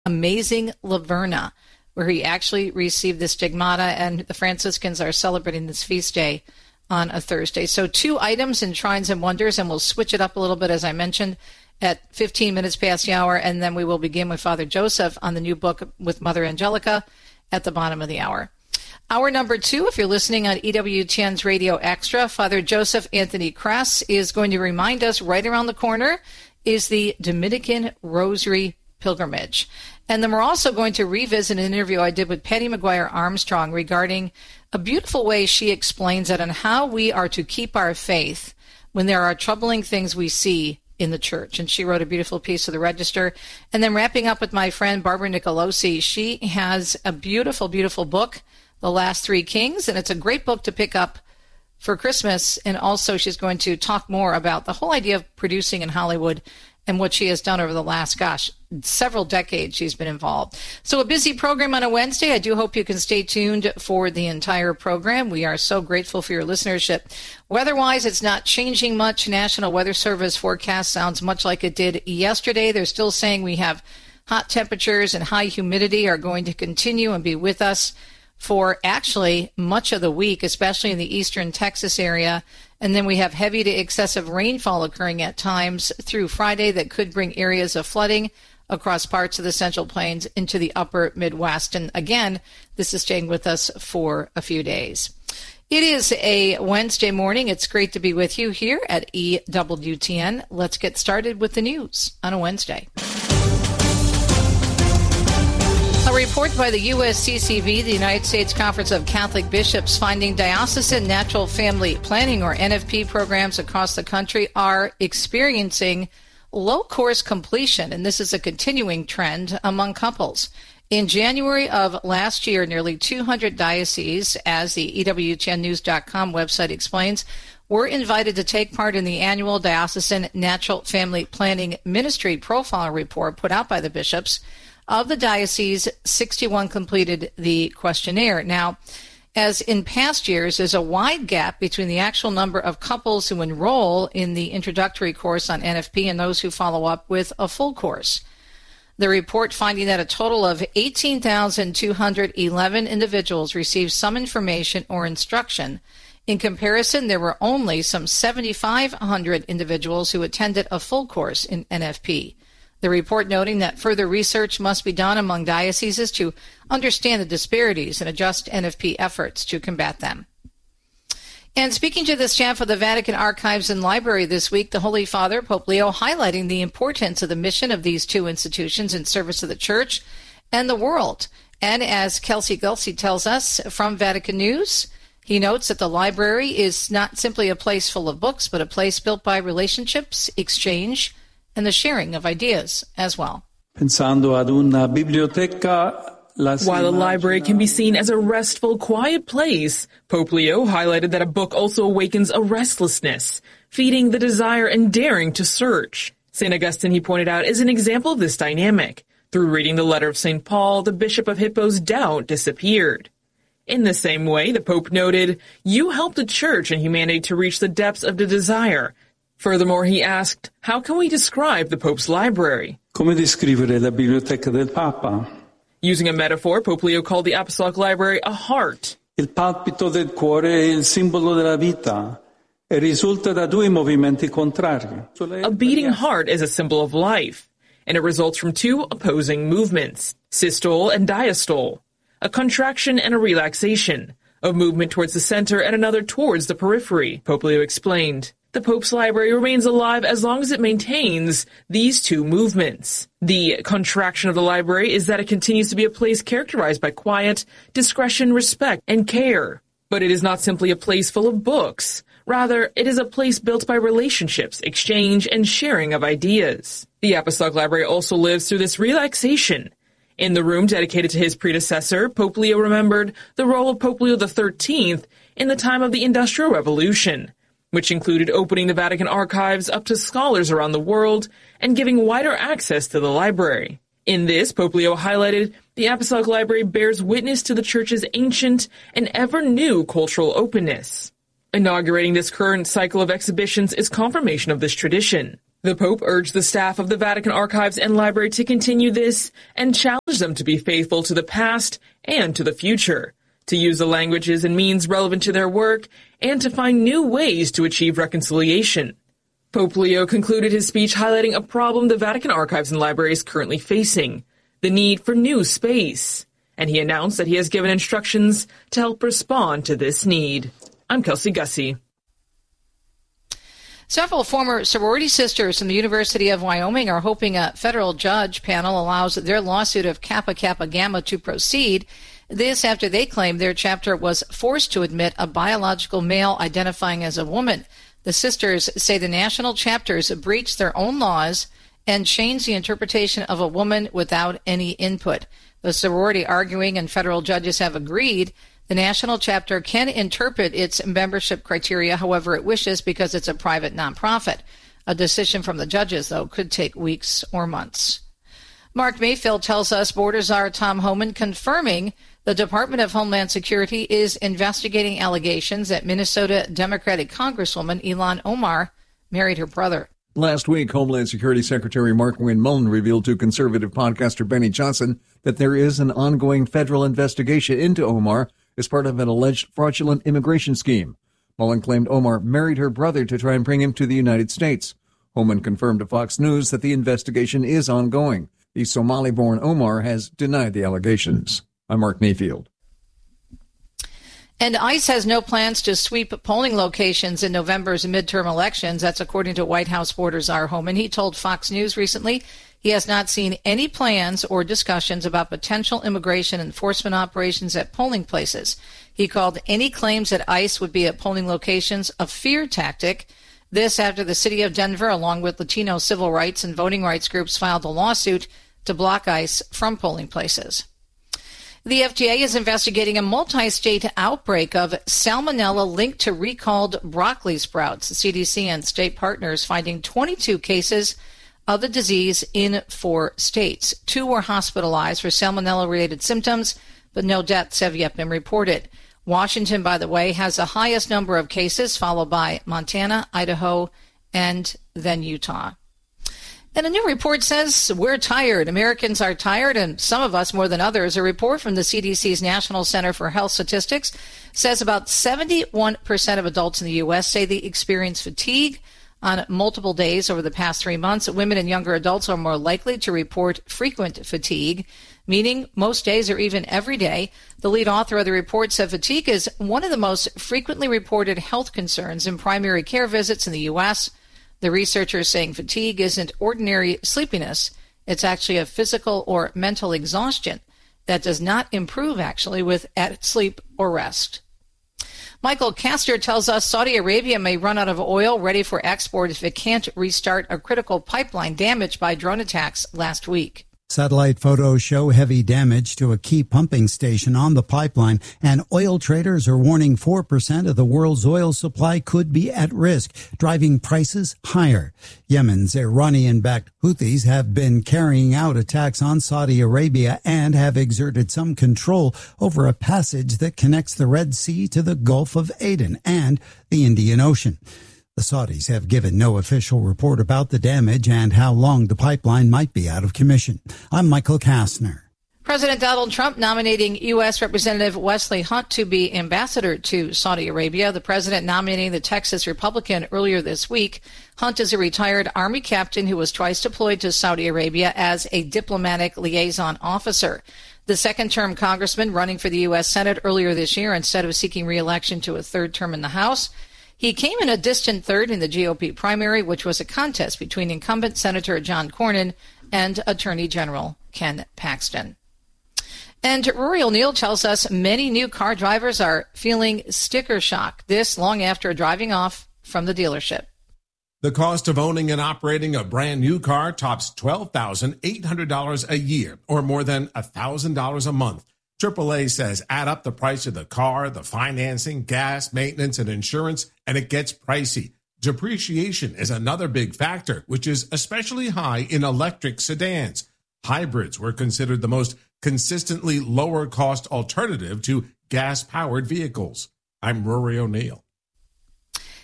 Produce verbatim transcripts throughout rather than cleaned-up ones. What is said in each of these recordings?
Amazing Laverna, where he actually received the stigmata, and the Franciscans are celebrating this feast day on a Thursday. So two items in Shrines and Wonders, and we'll switch it up a little bit, as I mentioned, at fifteen minutes past the hour, and then we will begin with Father Joseph on the new book with Mother Angelica at the bottom of the hour. Hour number two, if you're listening on E W T N's Radio Extra, Father Joseph Anthony Kress is going to remind us right around the corner is the Dominican Rosary Pilgrimage. And then we're also going to revisit an interview I did with Patty McGuire Armstrong regarding a beautiful way she explains it on how we are to keep our faith when there are troubling things we see in the church. And she wrote a beautiful piece of the Register. And then wrapping up with my friend Barbara Nicolosi, she has a beautiful, beautiful book, The Last Three Kings, and it's a great book to pick up for Christmas. And also she's going to talk more about the whole idea of producing in Hollywood and what she has done over the last, gosh, several decades she's been involved. So a busy program on a Wednesday. I do hope you can stay tuned for the entire program. We are so grateful for your listenership. Weather-wise, it's not changing much. National Weather Service forecast sounds much like it did yesterday. They're still saying we have hot temperatures and high humidity are going to continue and be with us for actually much of the week, especially in the eastern Texas area. And then we have heavy to excessive rainfall occurring at times through Friday that could bring areas of flooding across parts of the Central Plains into the upper Midwest. And again, this is staying with us for a few days. It is a Wednesday morning. It's great to be with you here at E W T N. Let's get started with the news on a Wednesday. A report by the U S C C B, the United States Conference of Catholic Bishops, finding diocesan natural family planning, or N F P, programs across the country are experiencing low course completion, and this is a continuing trend among couples. In January of last year, nearly two hundred dioceses, as the E W T N news dot com website explains, were invited to take part in the annual Diocesan Natural Family Planning Ministry Profile Report put out by the bishops. Of the diocese, sixty-one completed the questionnaire. Now, as in past years, there's a wide gap between the actual number of couples who enroll in the introductory course on N F P and those who follow up with a full course. The report finding that a total of eighteen thousand two hundred eleven individuals received some information or instruction. In comparison, there were only some seven thousand five hundred individuals who attended a full course in N F P. The report noting that further research must be done among dioceses to understand the disparities and adjust N F P efforts to combat them. And speaking to the staff of the Vatican Archives and Library this week, the Holy Father, Pope Leo, highlighting the importance of the mission of these two institutions in service of the Church and the world. And as Kelsey Gulsey tells us from Vatican News, he notes that the library is not simply a place full of books, but a place built by relationships, exchange, and the sharing of ideas as well. Pensando ad una biblioteca, while a library can be seen as a restful, quiet place, Pope Leo highlighted that a book also awakens a restlessness, feeding the desire and daring to search. Saint Augustine, he pointed out, is an example of this dynamic. Through reading the letter of Saint Paul, the Bishop of Hippo's doubt disappeared. In the same way, the Pope noted, "You help the Church and humanity to reach the depths of the desire." Furthermore, he asked, how can we describe the Pope's library? Come descrivere la biblioteca del Papa? Using a metaphor, Pope Leo called the Apostolic Library a heart. Il palpito del cuore è il simbolo della vita e risulta da due movimenti contrari. A beating heart is a symbol of life, and it results from two opposing movements, systole and diastole, a contraction and a relaxation, a movement towards the center and another towards the periphery, Pope Leo explained. The Pope's library remains alive as long as it maintains these two movements. The contraction of the library is that it continues to be a place characterized by quiet, discretion, respect, and care. But it is not simply a place full of books. Rather, it is a place built by relationships, exchange, and sharing of ideas. The Apostolic Library also lives through this relaxation. In the room dedicated to his predecessor, Pope Leo remembered the role of Pope Leo the thirteenth in the time of the Industrial Revolution, which included opening the Vatican archives up to scholars around the world and giving wider access to the library. In this, Pope Leo highlighted the Apostolic Library bears witness to the Church's ancient and ever-new cultural openness. Inaugurating this current cycle of exhibitions is confirmation of this tradition. The Pope urged the staff of the Vatican Archives and Library to continue this and challenged them to be faithful to the past and to the future, to use the languages and means relevant to their work, and to find new ways to achieve reconciliation. Pope Leo concluded his speech highlighting a problem the Vatican Archives and Library is currently facing, the need for new space. And he announced that he has given instructions to help respond to this need. I'm Kelsey Gussie. Several former sorority sisters from the University of Wyoming are hoping a federal judge panel allows their lawsuit of Kappa Kappa Gamma to proceed. This after they claim their chapter was forced to admit a biological male identifying as a woman. The sisters say the national chapters breached their own laws and changed the interpretation of a woman without any input. The sorority arguing and federal judges have agreed the national chapter can interpret its membership criteria however it wishes because it's a private nonprofit. A decision from the judges, though, could take weeks or months. Mark Mayfield tells us border czar Tom Homan confirming the Department of Homeland Security is investigating allegations that Minnesota Democratic Congresswoman Ilhan Omar married her brother. Last week, Homeland Security Secretary Markwayne Mullin revealed to conservative podcaster Benny Johnson that there is an ongoing federal investigation into Omar as part of an alleged fraudulent immigration scheme. Mullin claimed Omar married her brother to try and bring him to the United States. Homan confirmed to Fox News that the investigation is ongoing. The Somali-born Omar has denied the allegations. I'm Mark Mayfield. And ICE has no plans to sweep polling locations in November's midterm elections. That's according to White House border czar Homan. He told Fox News recently he has not seen any plans or discussions about potential immigration enforcement operations at polling places. He called any claims that ICE would be at polling locations a fear tactic. This after the city of Denver, along with Latino civil rights and voting rights groups, filed a lawsuit to block ICE from polling places. The F D A is investigating a multi-state outbreak of salmonella linked to recalled broccoli sprouts. The C D C and state partners finding twenty-two cases of the disease in four states. Two were hospitalized for salmonella-related symptoms, but no deaths have yet been reported. Washington, by the way, has the highest number of cases, followed by Montana, Idaho, and then Utah. And a new report says we're tired. Americans are tired, and some of us more than others. A report from the C D C's National Center for Health Statistics says about seventy-one percent of adults in the U S say they experience fatigue on multiple days over the past three months. Women and younger adults are more likely to report frequent fatigue, meaning most days or even every day. The lead author of the report said fatigue is one of the most frequently reported health concerns in primary care visits in the U S The researchers saying fatigue isn't ordinary sleepiness. It's actually a physical or mental exhaustion that does not improve, actually, with sleep or rest. Michael Castor tells us Saudi Arabia may run out of oil ready for export if it can't restart a critical pipeline damaged by drone attacks last week. Satellite photos show heavy damage to a key pumping station on the pipeline, and oil traders are warning four percent of the world's oil supply could be at risk, driving prices higher. Yemen's Iranian-backed Houthis have been carrying out attacks on Saudi Arabia and have exerted some control over a passage that connects the Red Sea to the Gulf of Aden and the Indian Ocean. The Saudis have given no official report about the damage and how long the pipeline might be out of commission. I'm Michael Kastner. President Donald Trump nominating U S. Representative Wesley Hunt to be ambassador to Saudi Arabia. The president nominating the Texas Republican earlier this week. Hunt is a retired Army captain who was twice deployed to Saudi Arabia as a diplomatic liaison officer. The second-term congressman running for the U S. Senate earlier this year instead of seeking re-election to a third term in the House. He came in a distant third in the G O P primary, which was a contest between incumbent Senator John Cornyn and Attorney General Ken Paxton. And Rory O'Neill tells us many new car drivers are feeling sticker shock, this long after driving off from the dealership. The cost of owning and operating a brand new car tops twelve thousand eight hundred dollars a year, or more than one thousand dollars a month. triple A says add up the price of the car, the financing, gas, maintenance, and insurance, and it gets pricey. Depreciation is another big factor, which is especially high in electric sedans. Hybrids were considered the most consistently lower cost alternative to gas-powered vehicles. I'm Rory O'Neill.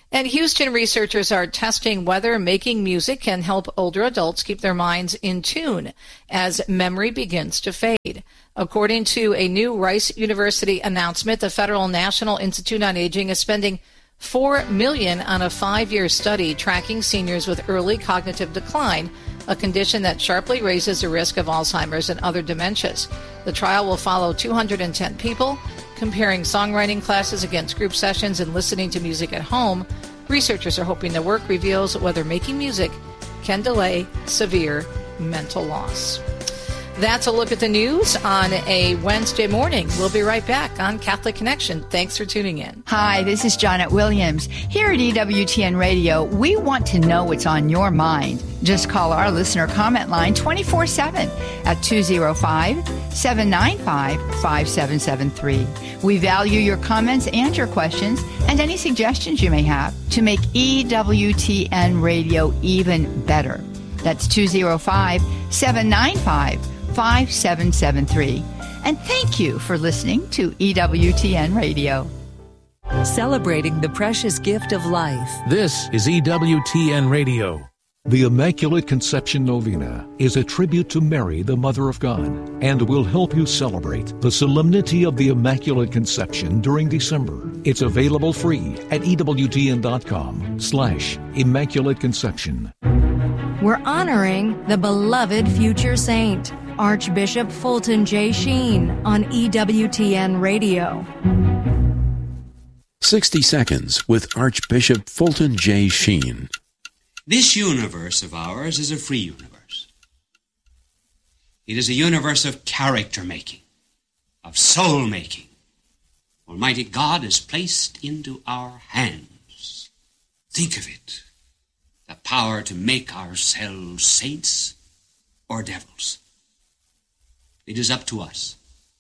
And Houston researchers are testing whether making music can help older adults keep their minds in tune as memory begins to fade. According to a new Rice University announcement, the Federal National Institute on Aging is spending four million dollars on a five-year study tracking seniors with early cognitive decline, a condition that sharply raises the risk of Alzheimer's and other dementias. The trial will follow two hundred ten people, comparing songwriting classes against group sessions and listening to music at home. Researchers are hoping the work reveals whether making music can delay severe mental loss. That's a look at the news on a Wednesday morning. We'll be right back on Catholic Connection. Thanks for tuning in. Hi, this is Janet Williams. Here at E W T N Radio, we want to know what's on your mind. Just call our listener comment line twenty-four seven at two oh five, seven nine five, five seven seven three. We value your comments and your questions and any suggestions you may have to make E W T N Radio even better. That's two oh five, seven nine five, five seven seven three. And thank you for listening to E W T N Radio. Celebrating the precious gift of life. This is E W T N Radio. The Immaculate Conception Novena is a tribute to Mary, the Mother of God, and will help you celebrate the solemnity of the Immaculate Conception during December. It's available free at ewtn.com slash Immaculate Conception. We're honoring the beloved future saint, Archbishop Fulton J. Sheen, on E W T N Radio. sixty seconds with Archbishop Fulton J. Sheen. This universe of ours is a free universe. It is a universe of character making, of soul making. Almighty God has placed into our hands, think of it, the power to make ourselves saints or devils. It is up to us.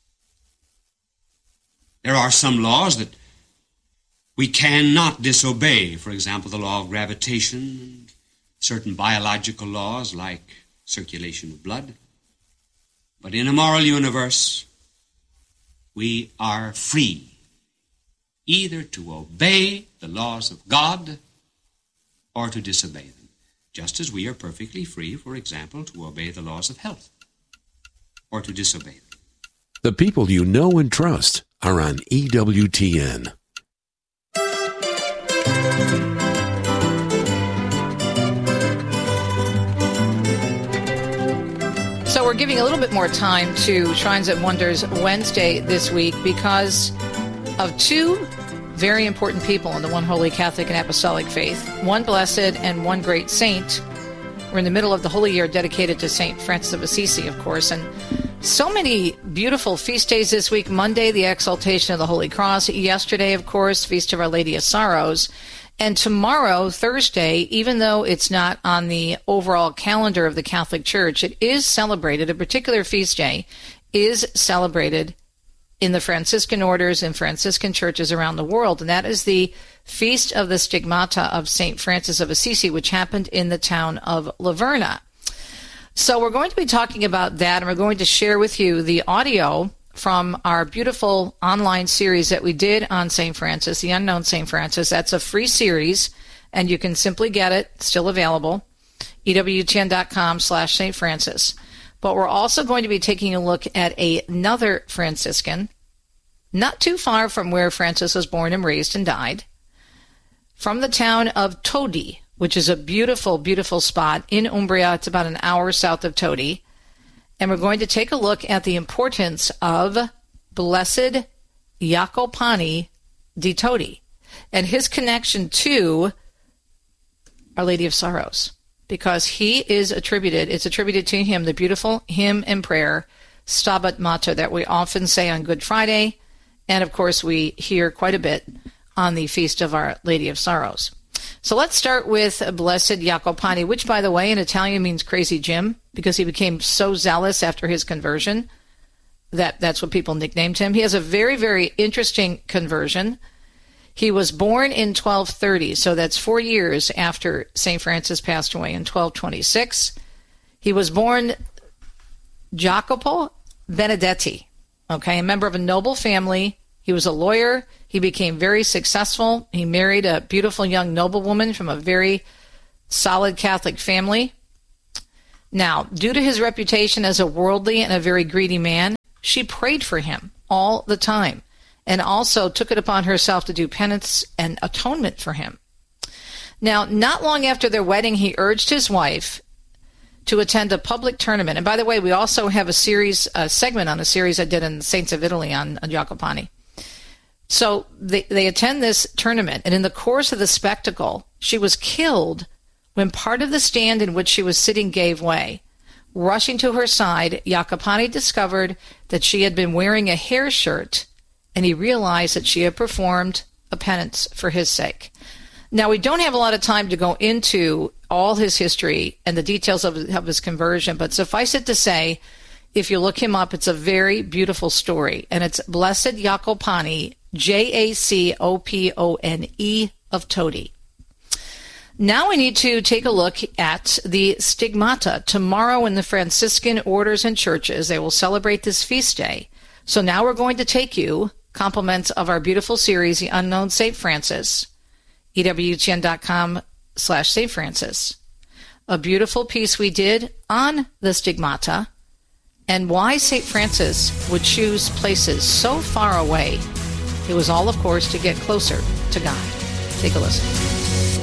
There are some laws that we cannot disobey. For example, the law of gravitation, and certain biological laws like circulation of blood. But in a moral universe, we are free either to obey the laws of God or to disobey them, just as we are perfectly free, for example, to obey the laws of health or to disobey them. The people you know and trust are on E W T N. So we're giving a little bit more time to Shrines and Wonders Wednesday this week because of two very important people in the one holy Catholic and Apostolic faith, one blessed and one great saint. We're in the middle of the Holy Year dedicated to Saint Francis of Assisi, of course, and so many beautiful feast days this week. Monday, the Exaltation of the Holy Cross. Yesterday, of course, Feast of Our Lady of Sorrows. And tomorrow, Thursday, even though it's not on the overall calendar of the Catholic Church, it is celebrated, a particular feast day is celebrated in the Franciscan orders and Franciscan churches around the world, and that is the Feast of the Stigmata of Saint Francis of Assisi, which happened in the town of Laverna. So we're going to be talking about that, and we're going to share with you the audio from our beautiful online series that we did on Saint Francis, The Unknown Saint Francis. That's a free series, and you can simply get it, still available, ewtn.com slash Saint Francis. But we're also going to be taking a look at a, another Franciscan, not too far from where Francis was born and raised and died, from the town of Todi, which is a beautiful, beautiful spot in Umbria. It's about an hour south of Todi. And we're going to take a look at the importance of Blessed Jacopani di Todi and his connection to Our Lady of Sorrows, because he is attributed, it's attributed to him, the beautiful hymn and prayer, Stabat Mater, that we often say on Good Friday, and of course we hear quite a bit on the Feast of Our Lady of Sorrows. So let's start with Blessed Jacopani, which, by the way, in Italian means Crazy Jim, because he became so zealous after his conversion that that's what people nicknamed him. He has a very, very interesting conversion. He was born in twelve thirty, so that's four years after Saint Francis passed away in twelve twenty-six. He was born Jacopo Benedetti, okay, a member of a noble family. He was a lawyer. He became very successful. He married a beautiful young noblewoman from a very solid Catholic family. Now, due to his reputation as a worldly and a very greedy man, she prayed for him all the time and also took it upon herself to do penance and atonement for him. Now, not long after their wedding, he urged his wife to attend a public tournament. And by the way, we also have a series, a segment on a series I did in Saints of Italy on, on Jacopani. So they, they attend this tournament, and in the course of the spectacle, she was killed when part of the stand in which she was sitting gave way. Rushing to her side, Jacopani discovered that she had been wearing a hair shirt, and he realized that she had performed a penance for his sake. Now, we don't have a lot of time to go into all his history and the details of, of his conversion, but suffice it to say, if you look him up, it's a very beautiful story, and it's Blessed Jacopani, J A C O P O N E of Todi. Now we need to take a look at the stigmata. Tomorrow in the Franciscan orders and churches, they will celebrate this feast day. So now we're going to take you, compliments of our beautiful series, The Unknown Saint Francis, E W T N dot com slash Saint Francis. A beautiful piece we did on the stigmata and why Saint Francis would choose places so far away. It was all, of course, to get closer to God. Take a listen.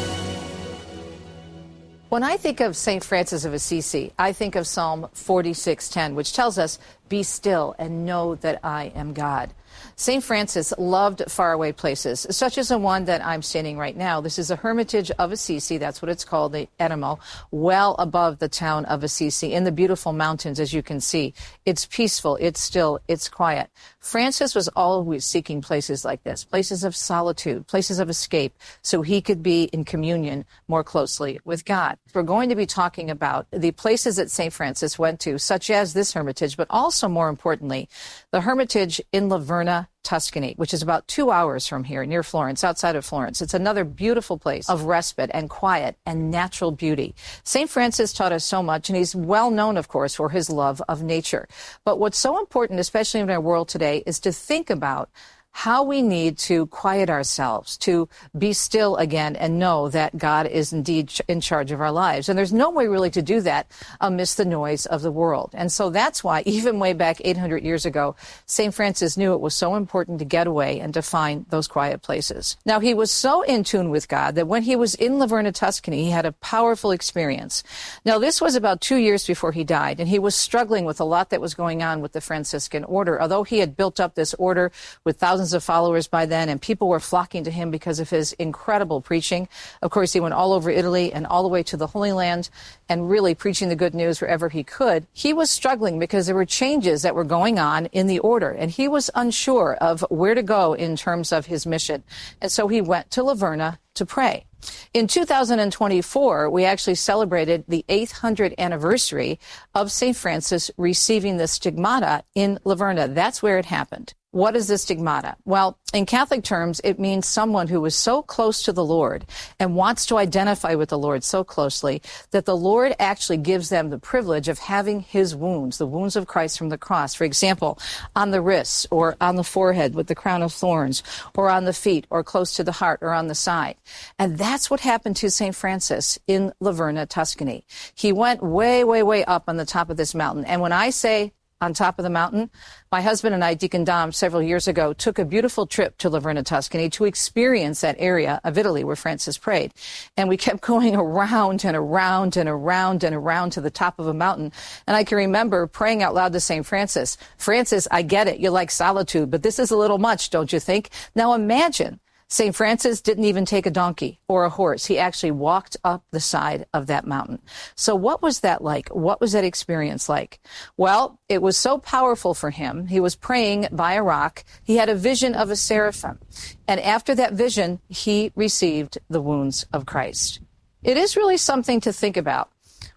When I think of Saint Francis of Assisi, I think of Psalm forty-six ten, which tells us, "Be still and know that I am God." Saint Francis loved faraway places, such as the one that I'm standing right now. This is a hermitage of Assisi, that's what it's called, the Eremo, well above the town of Assisi, in the beautiful mountains, as you can see. It's peaceful, it's still, it's quiet. Francis was always seeking places like this, places of solitude, places of escape, so he could be in communion more closely with God. We're going to be talking about the places that Saint Francis went to, such as this hermitage, but also, more importantly, the hermitage in Laverna, Tuscany, which is about two hours from here, near Florence, outside of Florence. It's another beautiful place of respite and quiet and natural beauty. Saint Francis taught us so much, and he's well known, of course, for his love of nature. But what's so important, especially in our world today, is to think about how we need to quiet ourselves, to be still again and know that God is indeed in charge of our lives. And there's no way really to do that amidst the noise of the world. And so that's why, even way back eight hundred years ago, Saint Francis knew it was so important to get away and to find those quiet places. Now, he was so in tune with God that when he was in Laverna, Tuscany, he had a powerful experience. Now, this was about two years before he died, and he was struggling with a lot that was going on with the Franciscan order. Although he had built up this order with thousands of followers by then, and people were flocking to him because of his incredible preaching. Of course, he went all over Italy and all the way to the Holy Land and really preaching the good news wherever he could. He was struggling because there were changes that were going on in the order, and he was unsure of where to go in terms of his mission. And so he went to Laverna to pray. In two thousand twenty-four, we actually celebrated the eighth hundredth anniversary of Saint Francis receiving the stigmata in Laverna. That's where it happened. What is the stigmata? Well, in Catholic terms, it means someone who is so close to the Lord and wants to identify with the Lord so closely that the Lord actually gives them the privilege of having his wounds, the wounds of Christ from the cross. For example, on the wrists or on the forehead with the crown of thorns, or on the feet or close to the heart or on the side. And that's what happened to Saint Francis in Laverna, Tuscany. He went way, way, way up on the top of this mountain. And when I say on top of the mountain, my husband and I, Deacon Dom, several years ago, took a beautiful trip to Laverna, Tuscany to experience that area of Italy where Francis prayed. And we kept going around and around and around and around to the top of a mountain. And I can remember praying out loud to Saint Francis, "Francis, I get it. You like solitude, but this is a little much, don't you think?" Now imagine Saint Francis didn't even take a donkey or a horse. He actually walked up the side of that mountain. So what was that like? What was that experience like? Well, it was so powerful for him. He was praying by a rock. He had a vision of a seraphim. And after that vision, he received the wounds of Christ. It is really something to think about.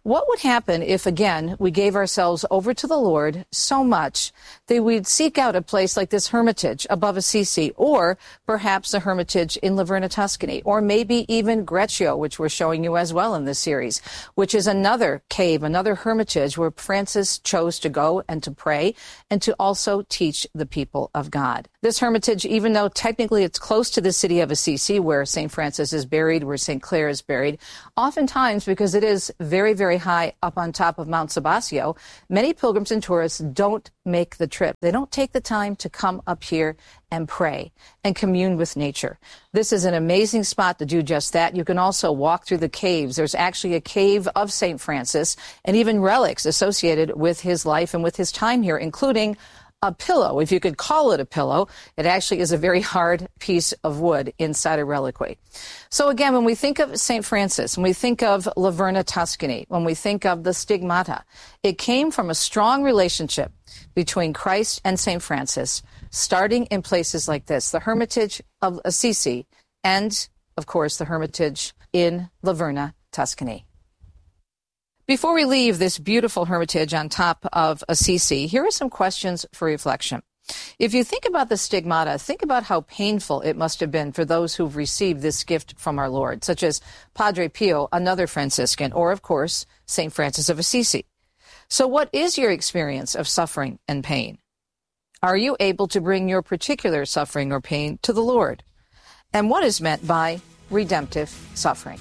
What would happen if, again, we gave ourselves over to the Lord so much that we'd seek out a place like this hermitage above Assisi, or perhaps a hermitage in Laverna, Tuscany, or maybe even Greccio, which we're showing you as well in this series, which is another cave, another hermitage where Francis chose to go and to pray and to also teach the people of God. This hermitage, even though technically it's close to the city of Assisi, where Saint Francis is buried, where Saint Clare is buried, oftentimes, because it is very, very high up on top of Mount Sabasio, many pilgrims and tourists don't make the trip. They don't take the time to come up here and pray and commune with nature. This is an amazing spot to do just that. You can also walk through the caves. There's actually a cave of Saint Francis and even relics associated with his life and with his time here, including a pillow, if you could call it a pillow. It actually is a very hard piece of wood inside a reliquary. So again, when we think of Saint Francis, when we think of Laverna, Tuscany, when we think of the stigmata, it came from a strong relationship between Christ and Saint Francis, starting in places like this, the Hermitage of Assisi, and, of course, the Hermitage in Laverna, Tuscany. Before we leave this beautiful hermitage on top of Assisi, here are some questions for reflection. If you think about the stigmata, think about how painful it must have been for those who've received this gift from our Lord, such as Padre Pio, another Franciscan, or, of course, Saint Francis of Assisi. So what is your experience of suffering and pain? Are you able to bring your particular suffering or pain to the Lord? And what is meant by redemptive suffering?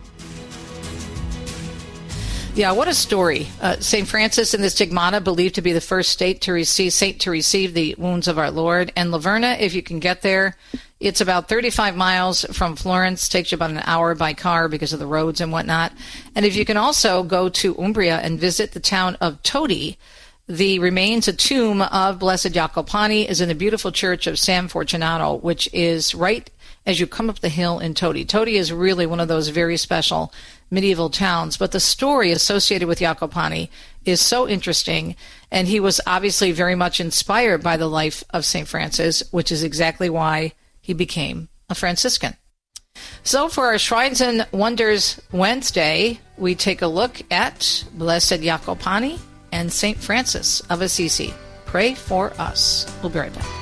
Yeah, what a story. Uh, Saint Francis and the Stigmata, believed to be the first state to receive, saint to receive the wounds of our Lord. And Laverna, if you can get there, it's about thirty-five miles from Florence. Takes you about an hour by car because of the roads and whatnot. And if you can also go to Umbria and visit the town of Todi, the remains, a tomb of Blessed Jacopani is in the beautiful church of San Fortunato, which is right as you come up the hill in Todi. Todi is really one of those very special medieval towns, but the story associated with Jacopani is so interesting, and he was obviously very much inspired by the life of Saint Francis, which is exactly why he became a Franciscan. So for our Shrines and Wonders Wednesday, we take a look at Blessed Jacopani and Saint Francis of Assisi. Pray for us. We'll be right back.